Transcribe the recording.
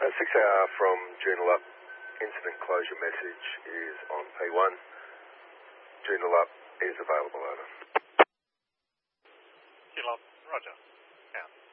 6AR from Joondalup. Incident closure message is on P1. Joondalup is available, over. Joondalup, roger. Out.